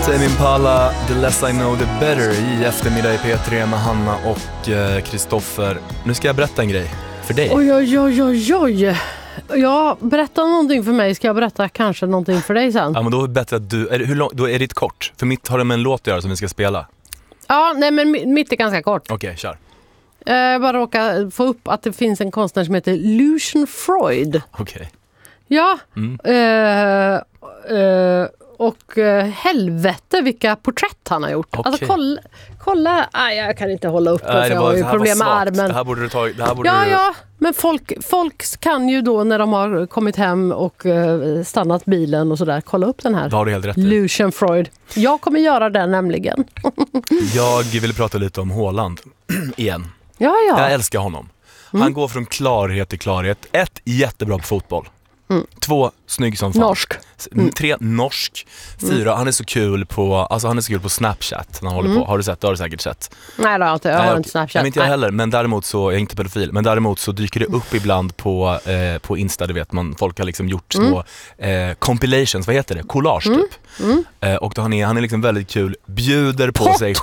Tame Impala, The Less I Know The Better i eftermiddag i P3 med Hanna och Kristoffer. Nu ska jag berätta en grej för dig. Oj. Ja, berätta någonting för mig. Ska jag berätta kanske någonting för dig sen? Ja, men då är det bättre att du... Då är det kort. För mitt har det med en låt att göra som vi ska spela. Ja, nej men mitt är ganska kort. Okej, kör. Jag bara råkar få upp att det finns en konstnär som heter Lucian Freud. Okej. Ja, och helvete vilka porträtt han har gjort. Okay. Alltså kolla. Nej, jag kan inte hålla upp för jag har ju problem med armen. Det här borde du ta. Ja, men folk kan ju då när de har kommit hem och stannat bilen och sådär kolla upp den här. Då har du helt rätt. Lucian Freud. Jag kommer göra det nämligen. Jag vill prata lite om Haaland igen. Ja. Jag älskar honom. Han går från klarhet till klarhet. 1, jättebra på fotboll. 2, snygg som fan. Norsk. 3, norsk. 4, han är så kul på Snapchat när han håller på. Har du sett? Det har du säkert sett. Nej, det har jag inte. Jag har inte Snapchat. Nej, inte jag heller, men däremot så jag är inte pedofil. Men däremot så dyker det upp ibland på Insta, det vet man. Folk har liksom gjort små compilations, vad heter det? Collage typ. Och då han är liksom väldigt kul, bjuder på sig